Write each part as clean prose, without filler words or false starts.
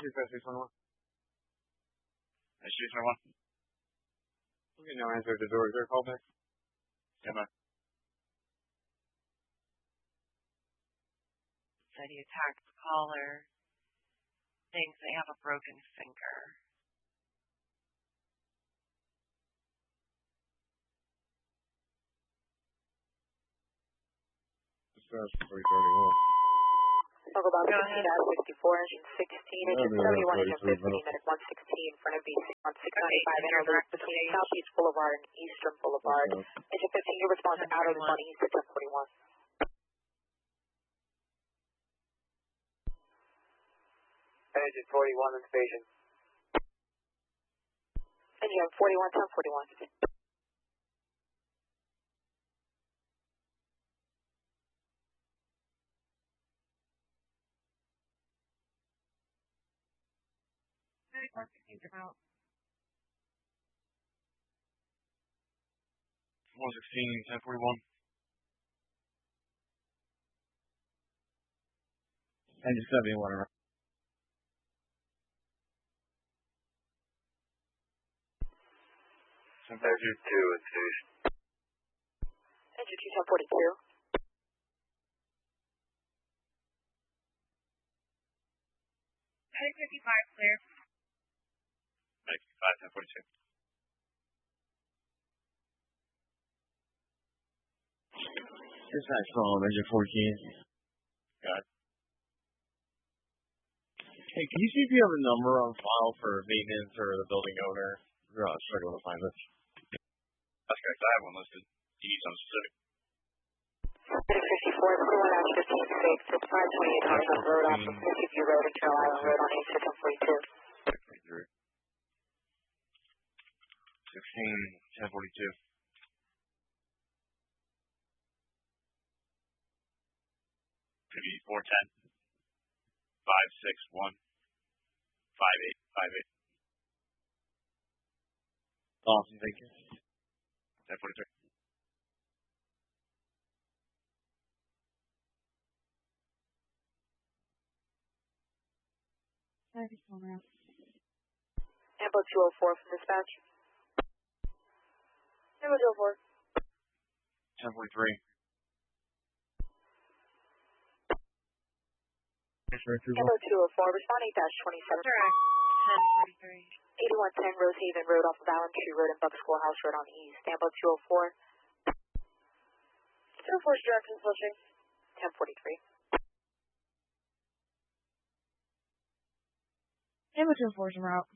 621. That's 621. Okay, no answer at the door. Is there a callback? Yeah, man. Said he attacked the caller. Thinks they have a broken finger. This guy's 331. Talk about 16 out of 64, engine 16, engine 71, engine 15, minute 116, front of BC on 695, interloop between Southeast Boulevard and Eastern Boulevard. Engine 15, your response out of the money, East at 1041. Engine 41 in station. Engine 41, 1041. About 116, 1041. Engine 71. Engine 2 in station. Engine 2, 1042. Heading 55 clear. 55, 1042. Dispatch from engine 14. Got it. Hey, can you see if you have a number on file for maintenance or the building owner? We're struggling to find this. That's correct. I have one listed. Do you need something specific? 54, 41 out of 15, 6, it's 528 Hartford Road off of Mississippi Road and Carroll Island Road on 86 1042. 16, 1042. Could be 410, 561, 5858. Awesome, thank you. 1043. Ambo 204 from dispatch. Ambo 204. 1043. Ambo 204, responding -27. Correct. 1043. 8110 Rosehaven Road off of Allen Tree Road and Buck Schoolhouse Road on East. Ambo 204. 204's direction switching. 1043. Ambo 204's en route.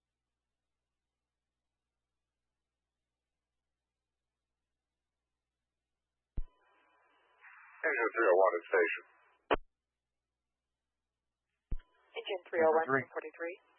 Engine 301 in station. Engine 301, 1043.